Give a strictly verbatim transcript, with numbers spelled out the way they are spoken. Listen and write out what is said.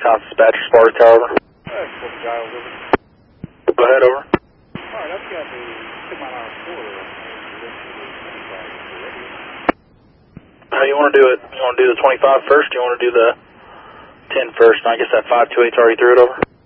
Wisconsin Dispatcher, Sparta Tower, over. Alright, Fort Giles, over. Go ahead, over. Alright, I've got a ten mile an hour quarter. How you want to do it? You want to do the twenty-five first, or you want to do the ten first? I guess that five two eight's already through it, over.